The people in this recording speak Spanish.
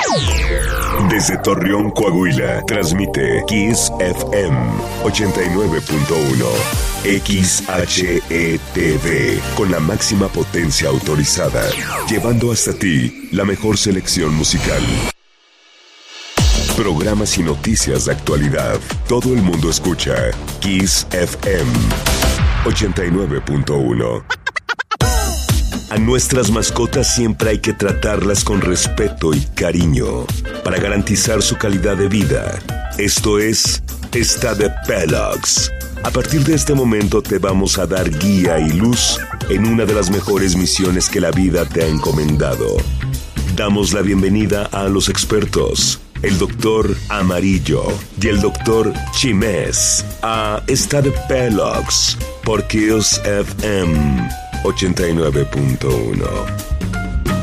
Desde Torreón, Coahuila, transmite Kiss FM 89.1. XHETV, con la máxima potencia autorizada, llevando hasta ti la mejor selección musical. Programas y noticias de actualidad. Todo el mundo escucha Kiss FM 89.1. A nuestras mascotas siempre hay que tratarlas con respeto y cariño para garantizar su calidad de vida. Esto es Está de Pelox. A partir de este momento te vamos a dar guía y luz en una de las mejores misiones que la vida te ha encomendado. Damos la bienvenida a los expertos, el doctor Amarillo y el doctor Chimés, a Está de Pelox por Kiss FM 89.1.